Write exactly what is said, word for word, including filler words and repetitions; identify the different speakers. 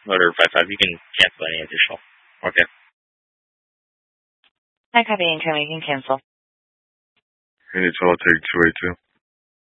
Speaker 1: motor five five. You can cancel any additional. Okay.
Speaker 2: I copy incoming. You can cancel.
Speaker 3: Unit twelve, take two eight two.